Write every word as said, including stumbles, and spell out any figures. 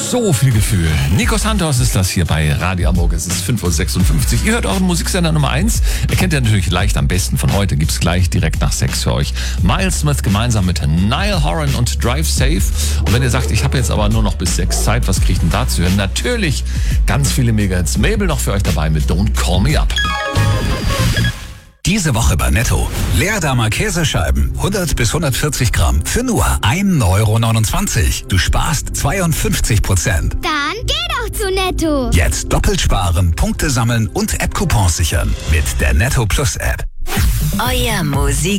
So viel Gefühl. Nico Santos ist das hier bei Radio Hamburg. Es ist fünf Uhr sechsundfünfzig. Ihr hört euren Musiksender Nummer eins. Ihr kennt ja natürlich leicht am besten von heute. Gibt's gleich direkt nach sechs für euch. Miles Smith gemeinsam mit Niall Horan und Drive Safe. Und wenn ihr sagt, ich habe jetzt aber nur noch bis sechs Zeit, was kriege ich denn da zu hören? Natürlich ganz viele Mega-Hits. Mabel noch für euch dabei mit Don't Call Me Up. Diese Woche bei Netto. Leerdammer Käsescheiben, hundert bis hundertvierzig Gramm für nur ein Euro neunundzwanzig. Du sparst zweiundfünfzig Prozent. Dann geh doch zu Netto. Jetzt doppelt sparen, Punkte sammeln und App-Coupons sichern mit der Netto Plus App. Euer Musik